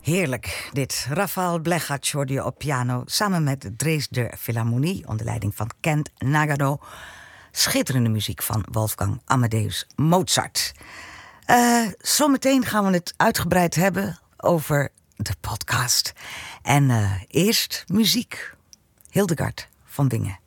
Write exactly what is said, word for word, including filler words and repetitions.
Heerlijk, dit. Rafael Blechac hoorde je op piano samen met de Dresdner Philharmonie onder leiding van Kent Nagano. Schitterende muziek van Wolfgang Amadeus Mozart. Uh, zometeen gaan we het uitgebreid hebben over de podcast. En uh, eerst muziek. Hildegard van Bingen.